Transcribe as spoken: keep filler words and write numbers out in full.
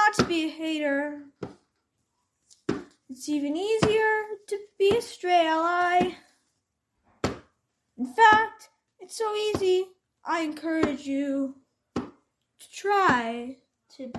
not to be a hater. It's even easier to be a stray ally. In fact, it's so easy, I encourage you to try to